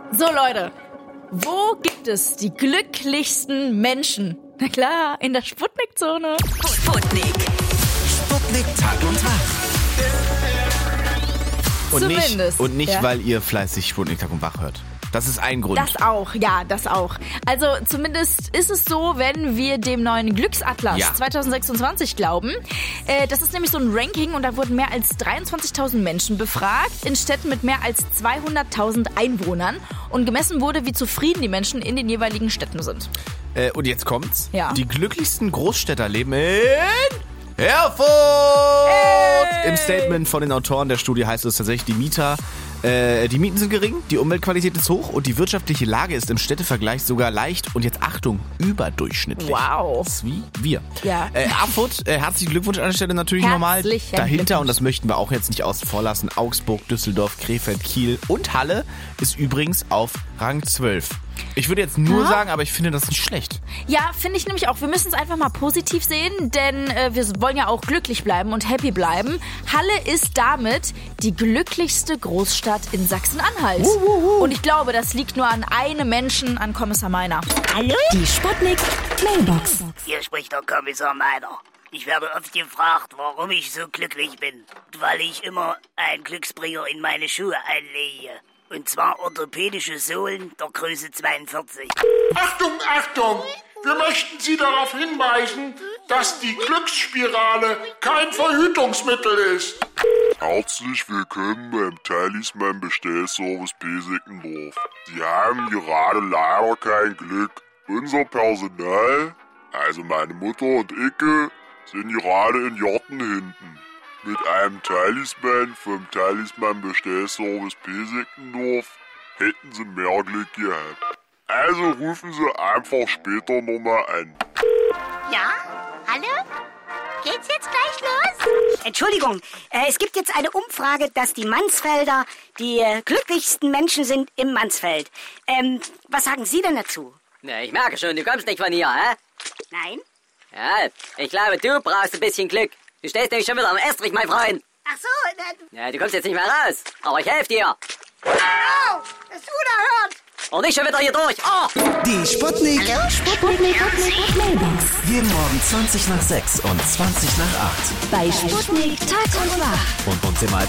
So Leute, wo gibt es die glücklichsten Menschen? Na klar, in der Sputnik-Zone. Sputnik. Sputnik Tag und Wach. Und nicht, ja. weil ihr fleißig Sputnik Tag und Wach hört. Das ist ein Grund. Das auch, ja, das auch. Also zumindest ist es so, wenn wir dem neuen Glücksatlas 2026 glauben. Das ist nämlich so ein Ranking und da wurden mehr als 23.000 Menschen befragt in Städten mit mehr als 200.000 Einwohnern. Und gemessen wurde, wie zufrieden die Menschen in den jeweiligen Städten sind. Und jetzt kommt's. Ja. Die glücklichsten Großstädter leben in Erfurt! Im Statement von den Autoren der Studie heißt es tatsächlich, die Mieten sind gering, die Umweltqualität ist hoch und die wirtschaftliche Lage ist im Städtevergleich sogar leicht und jetzt Achtung, überdurchschnittlich. Wow. Das ist wie wir. Ja. Erfurt, herzlichen Glückwunsch an der Stelle natürlich nochmal. Herzlichen Dahinter, Glückwunsch. und das möchten wir auch jetzt nicht außen vor lassen, Augsburg, Düsseldorf, Krefeld, Kiel und Halle ist übrigens auf Rang 12. Ich würde jetzt nur sagen, aber ich finde das nicht schlecht. Ja, finde ich nämlich auch. Wir müssen es einfach mal positiv sehen, denn wir wollen ja auch glücklich bleiben und happy bleiben. Halle ist damit die glücklichste Großstadt in Sachsen-Anhalt. Und ich glaube, das liegt nur an einem Menschen, an Kommissar Meiner. Hallo? Die Sputnik Mailbox. Hier spricht der Kommissar Meiner. Ich werde oft gefragt, warum ich so glücklich bin. Weil ich immer einen Glücksbringer in meine Schuhe einlege. Und zwar orthopädische Sohlen der Größe 42. Achtung, Achtung! Wir möchten Sie darauf hinweisen, dass die Glücksspirale kein Verhütungsmittel ist. Herzlich willkommen beim Talisman Bestellservice Pesickendorf. Sie haben gerade leider kein Glück. Unser Personal, also meine Mutter und Icke, sind gerade in Jorten hinten. Mit einem Talisman vom Talisman Bestellservice Pesickendorf hätten Sie mehr Glück gehabt. Also rufen Sie einfach später nochmal an. Ja? Hallo? Geht's jetzt gleich los? Entschuldigung, es gibt jetzt eine Umfrage, dass die Mansfelder die glücklichsten Menschen sind im Mansfeld. Was sagen Sie denn dazu? Na, ich merke schon, du kommst nicht von hier, hä? Nein? Ja, ich glaube, du brauchst ein bisschen Glück. Du stehst nämlich schon wieder am Estrich, mein Freund. Ach so, Ja, du kommst jetzt nicht mehr raus. Aber ich helfe dir. au, das unerhört. Und nicht schon wieder hier durch. Oh! Die Sputnik. Sputnik Mailbox. Jeden Morgen 20 nach 6 und 20 nach 8. Bei Sputnik Tag und Wach. Und uns immer als